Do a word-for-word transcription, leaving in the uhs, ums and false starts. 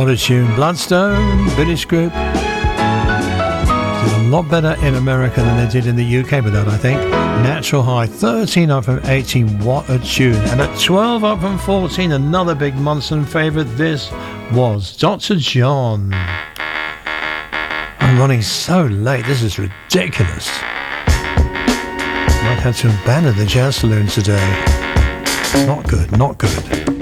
What a tune. Bloodstone, British group. Did a lot better in America than they did in the U K with that, I think. Natural High, thirteen up from eighteen. What a tune. And at twelve up from fourteen, another big Munson favourite. This was Doctor John. I'm running so late. This is ridiculous. Might have to abandon the jazz saloon today. Not good, not good.